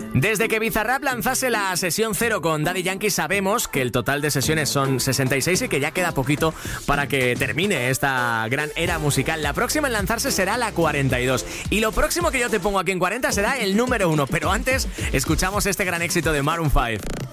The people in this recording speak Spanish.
Desde que Bizarrap lanzase la sesión 0 con Daddy Yankee sabemos que el total de sesiones son 66 y que ya queda poquito para que termine esta gran era musical. La próxima en lanzarse será la 42 y lo próximo que yo te pongo aquí en 40 será el número 1, pero antes escuchamos este gran éxito de Maroon 5.